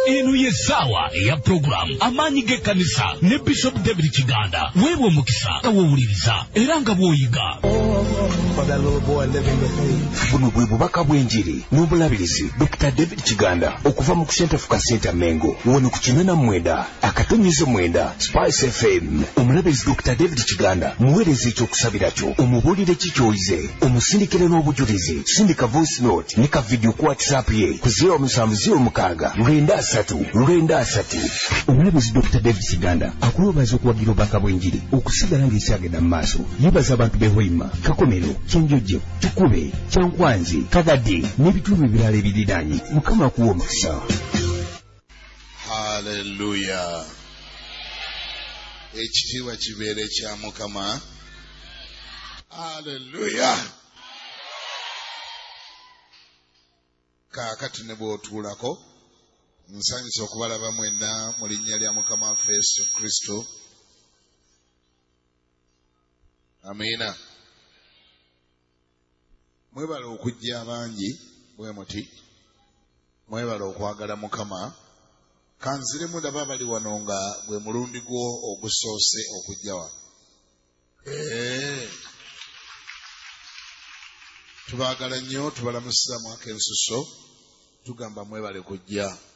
eno yesawa ya program amanyi g'ekkanisa ne Bishop David Kiganda weebwe omukisa nga wowuliriza era nga bw'oyiga. Buno bwe bubaka bw'enjiri n'obulabirizi Dr. David Kiganda okuva mu Center for Kasenta Mengo wano ku 89 akatonyize 9 Spice FM. Omulabirizi Dr. David Kiganda muweereza ekyokusabira kyo omubuulire kikyoyize omusindikire n'obujulizi sindika voice note ne ka video ku WhatsApp ye ku 0706 omulabirizi Dr. David Kiganda akulobaza okuwagira obubaka bw'enjiri okusigala ng'ekyagenda mu maaso. Yebaza abantu behoima Kakomero, Kyenjojo, Tukube, Kyankwanzi, Kagadi n'ebitundu ebirala ebiriraanye. Mukama akuwa omukisa. Hallelujah. Ekitiibwa kibeere kya Mukama. Hallelujah. Kaakati ne bw'otuulako nsanyusa okubalaba mwenna mu linnya lya Mukama waffe Yesu Kristo. Amiina. Mwebala okujja abangi bwe muti. Mwebala okwagala Mukama. Kanziremu ndaba bali wano nga bwe mulundi gwo ogusoose okujjawa. Tubaagala nnyo, tubalamusiza mwaka ensuso. Tugamba mwebale kujja.